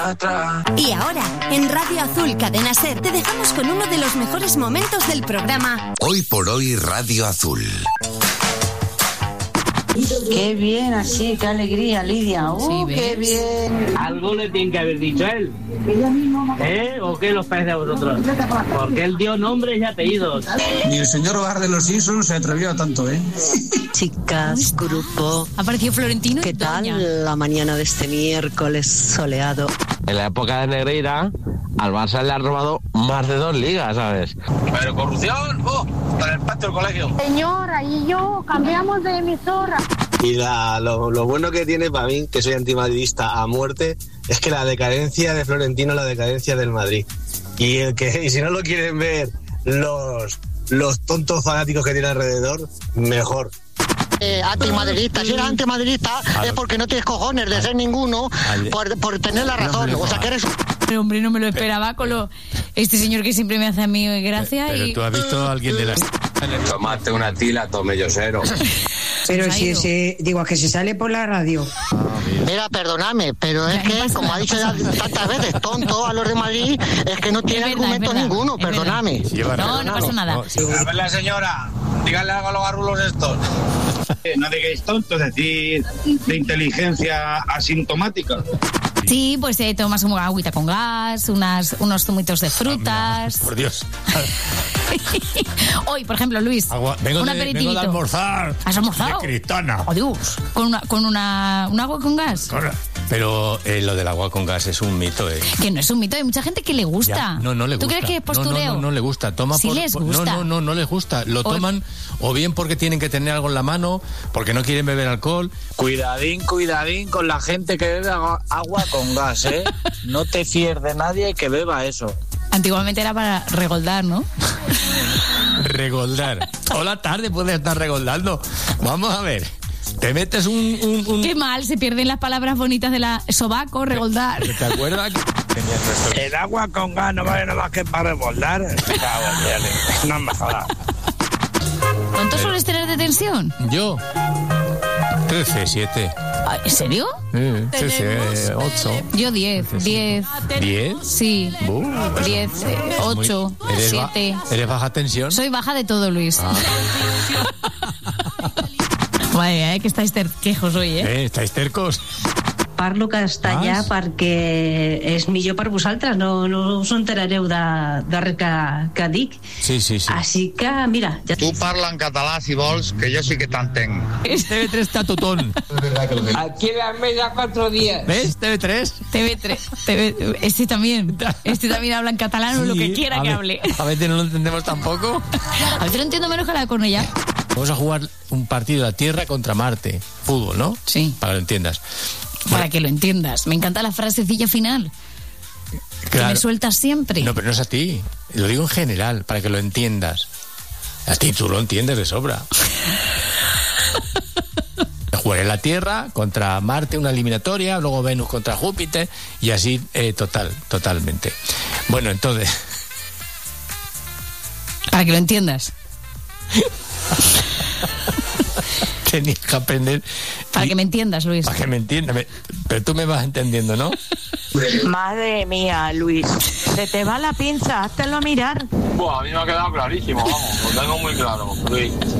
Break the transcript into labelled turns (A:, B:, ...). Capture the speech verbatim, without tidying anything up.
A: atrás.
B: Y ahora, en Radio Azul Cadena Ser, te dejamos con uno de los mejores momentos del programa.
C: Hoy por hoy, Radio Azul.
D: Qué bien, así, qué alegría, Lidia. ¡Uh, sí, qué bien!
E: Algo le tiene que haber dicho él. ¿Eh? ¿O qué los parece a vosotros? Porque él dio nombres y apellidos.
F: Ni el señor Hogar de los Simpsons se atrevió a tanto, ¿eh?
G: Chicas, grupo.
H: Apareció Florentino.
G: ¿Qué tal Doña? La mañana de este miércoles soleado?
I: En la época de Negreira, al Barça le han robado más de dos ligas, ¿sabes?
J: Pero corrupción, oh, para el patio del colegio.
K: Señora, y yo cambiamos de emisora.
L: Y la, lo, lo bueno que tiene para mí, que soy antimadridista a muerte, es que la decadencia de Florentino es la decadencia del Madrid. Y el que y si no lo quieren ver los, los tontos fanáticos que tiene alrededor, mejor.
M: Eh, antimadridista, si eres antimadridista es porque no tienes cojones de ser ninguno por, por tener la razón, o sea que eres...
H: Pero hombre, no me lo esperaba con lo... este señor que siempre me hace a mí gracia.
N: Pero,
H: y...
N: pero tú has visto a alguien de la...
I: Tomate una tila, tome yo cero.
D: Pero si se, digo, que se sale por la radio.
M: Ah, mira. mira, perdóname, pero es que, como ha dicho ya tantas veces, tonto a los de Madrid, es que no tiene es verdad, argumento verdad, ninguno, perdóname.
H: No, no pasa nada.
J: No, sí. A ver, la señora, díganle algo a los garrulos estos. No digáis tontos, es decir, de inteligencia asintomática.
H: Sí, pues eh, tomas una agüita con gas, unas, unos zumitos de frutas.
N: Ah, por Dios.
H: Hoy, por ejemplo, Luis,
N: Agua. Vengo,
H: un
N: de,
H: aperitivito.
N: vengo de almorzar.
H: ¿Has almorzado?
N: De Cristana.
H: Oh, Dios. ¿Con, una, con una, un agua con gas?
N: Con, pero eh, lo del agua con gas es un mito, ¿eh?
H: Que no es un mito, hay mucha gente que le gusta.
N: Ya, no, no le gusta.
H: ¿Tú crees que es postureo?
N: No, no, no, no le gusta. Toma
H: sí
N: por,
H: les gusta.
N: No, no, no, no les gusta. Lo toman o... o bien porque tienen que tener algo en la mano, porque no quieren beber alcohol.
J: Cuidadín, cuidadín con la gente que bebe agua con gas, ¿eh? No te fíes de nadie que beba eso.
H: Antiguamente era para regoldar, ¿no?
N: Regoldar. Hola, tarde puedes estar regoldando. Vamos a ver. Te metes un, un, un...
H: Qué mal, se pierden las palabras bonitas de la sobaco, regoldar.
N: ¿Te acuerdas?
J: El agua con gas no vale nada más que para regoldar. No me jodas.
H: ¿Cuánto Pero... sueles tener de tensión?
N: Yo. trece, siete.
H: ¿En serio?
N: Sí, trece, ocho.
H: Yo diez, diez.
N: ¿diez?
H: Sí.
N: Uh,
H: diez, ocho, siete.
N: Ba- ¿Eres baja tensión?
H: Soy baja de todo, Luis. Ah. Vaya, eh, que estáis terquejos hoy, ¿eh?
N: eh ¿Estáis tercos?
D: Parlo castellà ¿Más? Perquè és millor per vosaltres, no, no us enterareu de, de res que, que dic.
N: Sí, sí, sí.
D: Així que, mira... Ja...
J: Tu parla en català, si vols, que jo sí que t'entenc.
N: T V tres está tutón.
O: Aquí en la mesa cuatro días.
N: ¿Ves? T V tres.
H: T V tres. T V... Este también. Este también habla en catalán o sí, lo que quiera que
N: ver,
H: hable.
N: A veces no lo entendemos tampoco.
H: A veces lo entiendo menos que la de Cornellá.
N: Vamos a jugar un partido de la Tierra contra Marte. Fútbol, ¿no?
H: Sí.
N: Para que lo entiendas.
H: Para bueno. que lo entiendas. Me encanta la frasecilla final. Claro. Que me sueltas siempre.
N: No, pero no es a ti. Lo digo en general, para que lo entiendas. A ti tú lo entiendes de sobra. Jugar en la Tierra contra Marte, una eliminatoria, luego Venus contra Júpiter, y así eh, total, totalmente. Bueno, entonces...
H: Para que lo entiendas.
N: Tenías que aprender...
H: Para y, que me entiendas, Luis.
N: Para que me entiendas. Me, pero tú me vas entendiendo, ¿no?
P: Madre mía, Luis. Se te va la pinza, háztelo mirar.
J: Buah, a mí me ha quedado clarísimo, vamos. Lo tengo muy claro, Luis.